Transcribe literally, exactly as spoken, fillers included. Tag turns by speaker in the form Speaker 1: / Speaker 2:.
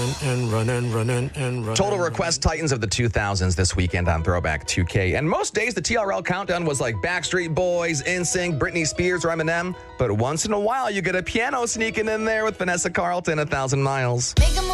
Speaker 1: running and running, running and running.
Speaker 2: Total Request Titans of the two thousands this weekend on Throwback two K. And most days, the T R L countdown was like Backstreet Boys, N Sync, Britney Spears, or Eminem. But once in a while, you get a piano sneaking in there with Vanessa Carlton, A Thousand Miles.